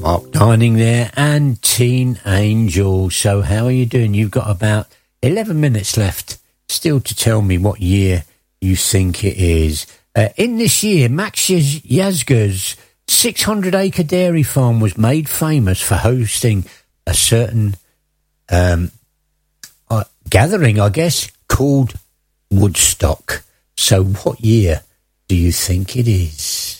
Mark Dining there and Teen Angel. So how are you doing? You've got about 11 minutes left still to tell me what year you think it is. In this year, Max Yasgur's 600-acre dairy farm was made famous for hosting a certain gathering, I guess, called Woodstock. So what year do you think it is?